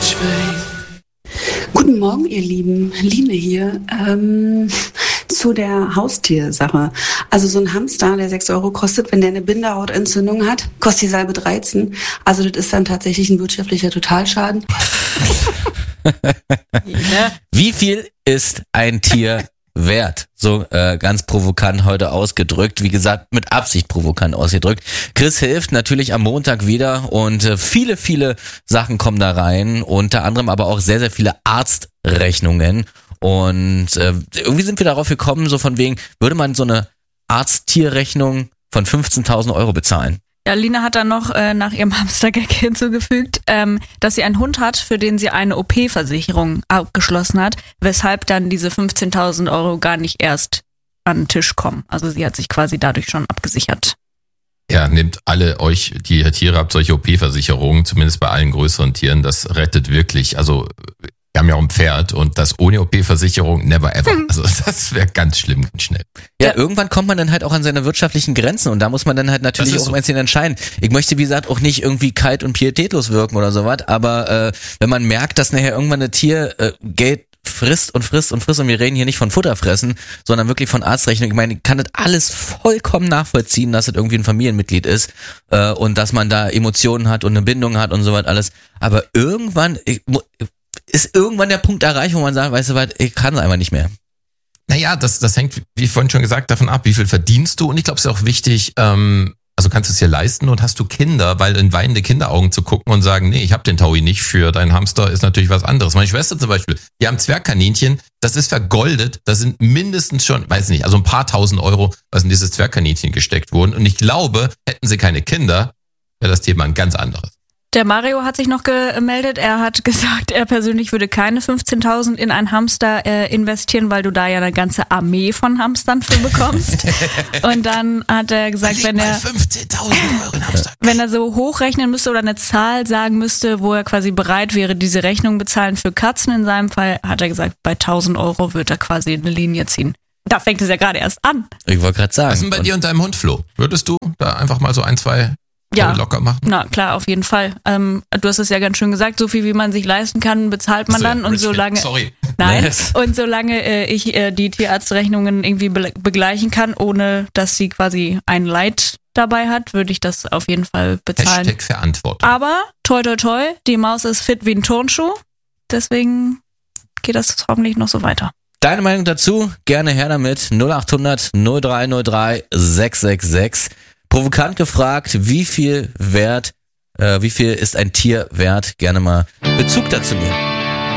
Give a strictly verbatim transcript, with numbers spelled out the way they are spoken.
Guten Morgen, ihr Lieben. Line hier. Ähm, zu der Haustiersache. Also so ein Hamster, der sechs Euro kostet, wenn der eine Bindehautentzündung hat, kostet die Salbe dreizehn. Also das ist dann tatsächlich ein wirtschaftlicher Totalschaden. Wie viel ist ein Tier wert? So äh, ganz provokant heute ausgedrückt. Wie gesagt, mit Absicht provokant ausgedrückt. Chris hilft natürlich am Montag wieder und äh, viele, viele Sachen kommen da rein. Unter anderem aber auch sehr, sehr viele Arztrechnungen. Und äh, irgendwie sind wir darauf gekommen, so von wegen, würde man so eine Arzttierrechnung von fünfzehntausend Euro bezahlen? Ja, Lina hat dann noch äh, nach ihrem Hamstergag hinzugefügt, ähm, dass sie einen Hund hat, für den sie eine O P-Versicherung abgeschlossen hat, weshalb dann diese fünfzehntausend Euro gar nicht erst an den Tisch kommen. Also sie hat sich quasi dadurch schon abgesichert. Ja, nehmt alle euch, die ihr Tiere habt, solche O P-Versicherungen, zumindest bei allen größeren Tieren, das rettet wirklich. Also wir haben ja auch ein Pferd und das ohne O P-Versicherung never ever. Hm. Also das wäre ganz schlimm, ganz schnell. Ja, ja, irgendwann kommt man dann halt auch an seine wirtschaftlichen Grenzen und da muss man dann halt natürlich auch so ein bisschen entscheiden. Ich möchte, wie gesagt, auch nicht irgendwie kalt und pietätlos wirken oder sowas, aber äh, wenn man merkt, dass nachher irgendwann ein Tier äh, Geld frisst und frisst und frisst und wir reden hier nicht von Futterfressen, sondern wirklich von Arztrechnung. Ich meine, ich kann das alles vollkommen nachvollziehen, dass das irgendwie ein Familienmitglied ist äh, und dass man da Emotionen hat und eine Bindung hat und sowas alles, aber irgendwann ich, ist irgendwann der Punkt erreicht, wo man sagt, weißt du was, ich kann es einfach nicht mehr. Naja, das, das hängt, wie vorhin schon gesagt, davon ab, wie viel verdienst du. Und ich glaube, es ist auch wichtig, ähm, also kannst du es dir leisten und hast du Kinder, weil in weinende Kinderaugen zu gucken und sagen, nee, ich habe den Taui nicht für deinen Hamster, ist natürlich was anderes. Meine Schwester zum Beispiel, die haben Zwergkaninchen, das ist vergoldet, das sind mindestens schon, weiß nicht, also ein paar tausend Euro, was in dieses Zwergkaninchen gesteckt wurden. Und ich glaube, hätten sie keine Kinder, wäre das Thema ein ganz anderes. Der Mario hat sich noch gemeldet. Er hat gesagt, er persönlich würde keine fünfzehntausend in einen Hamster äh, investieren, weil du da ja eine ganze Armee von Hamstern für bekommst. Und dann hat er gesagt, wenn er fünfzehntausend Euro in Hamster. wenn er so hochrechnen müsste oder eine Zahl sagen müsste, wo er quasi bereit wäre, diese Rechnung bezahlen für Katzen in seinem Fall, hat er gesagt, bei tausend Euro wird er quasi eine Linie ziehen. Da fängt es ja gerade erst an. Ich wollte gerade sagen. Was ist denn bei dir und deinem Hund, Flo? Würdest du da einfach mal so ein, zwei Ja, locker machen? Na klar, auf jeden Fall. Ähm, du hast es ja ganz schön gesagt, so viel wie man sich leisten kann, bezahlt man So, dann und Richard, solange sorry. nein Yes. und solange äh, ich äh, die Tierarztrechnungen irgendwie be- begleichen kann, ohne dass sie quasi ein Leid dabei hat, würde ich das auf jeden Fall bezahlen. Hashtag Verantwortung. Aber toi toi toi, die Maus ist fit wie ein Turnschuh, deswegen geht das hoffentlich noch so weiter. Deine Meinung dazu? Gerne her damit. null acht hundert null drei null drei sechs sechs sechs. Provokant gefragt, wie viel wert, äh, wie viel ist ein Tier wert? Gerne mal Bezug dazu nehmen.